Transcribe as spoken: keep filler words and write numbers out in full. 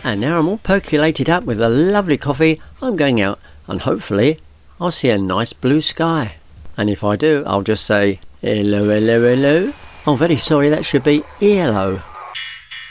And now I'm all percolated up with a lovely coffee. I'm going out and hopefully I'll see a nice blue sky. And if I do, I'll just say, hello, hello, hello. I'm very sorry, that should be hello.